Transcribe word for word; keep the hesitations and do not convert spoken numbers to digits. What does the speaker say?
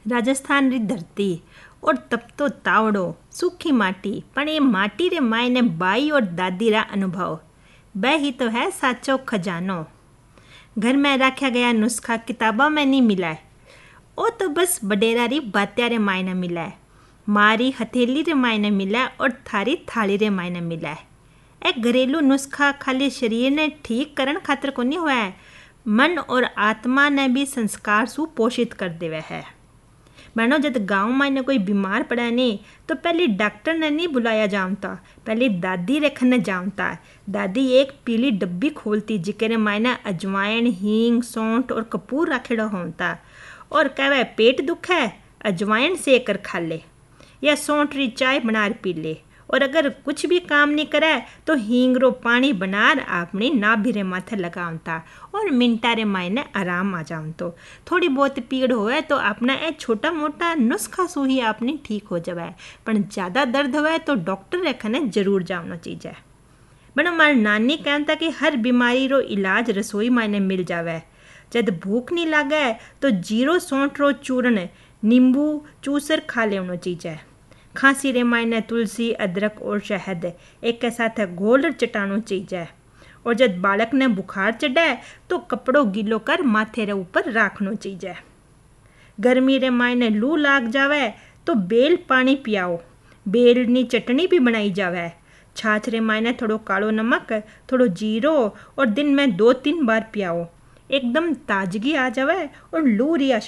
राजस्थान री धरती और तब तो तावड़ो सूखी माटी, पण ये माटी रे मायने बाई और दादी रा अनुभव, वह ही तो है साचो खजानो। घर में रखा गया नुस्खा किताबों में नहीं मिला है, ओ तो बस बडेरा री बात्या रे मायने मिला है, मारी हथेली रे मायने मिला है और थारी थाली रे मायने मिला है। एक घरेलू नुस्खा खाली शरीर ने ठीक करन खातर को नहीं हुआ है, मन और आत्मा ने भी संस्कार सु पोषित कर देवे है। मानो जब गाँव में कोई बीमार पड़ा नहीं तो पहले डॉक्टर ने नहीं बुलाया जामता, पहले दादी रखने जामता। दादी एक पीली डब्बी खोलती जिके मायने अजवाइन, हींग, सौंठ और कपूर रखेड़ा होता और कहवे पेट दुख है अजवाइन से कर खा ले या सौंठ री चाय बनार पी ले, और अगर कुछ भी काम नहीं करे तो हींग रो पानी बनार अपनी नाभि रे माथे लगावता और मिनटा रे मायने आराम आ जावतो। थोड़ी बहुत पीड़ होवे तो अपना ए छोटा मोटा नुस्खा सु ही अपनी ठीक हो जावे, पण ज़्यादा दर्द होवे तो डॉक्टर रे खने जरूर जावना चाहिए। बनो मार नानी कहता कि हर बीमारी रो इलाज रसोई मायने मिल जावे। जब भूख नहीं लागे तो जीरो सौंठ रो चूर्ण नींबू चूसर खा लेवनो चाहिए। खांसी रे मायने तुलसी, अदरक और शहद एक के साथ घोल चटानो चाहिए। और जब बालक ने बुखार चढ़े तो कपड़ों गीलो कर माथे रे ऊपर रखना चाहिए। गर्मी रे मायने लू लाग जावे तो बेल पानी पियाओ, बेल नी चटनी भी बनाई जावे। छाछ रे मायने थोड़ो कालो नमक, थोड़ो जीरो और दिन में दो तीन बार पियाओ, एकदम ताजगी आ जावे और लू री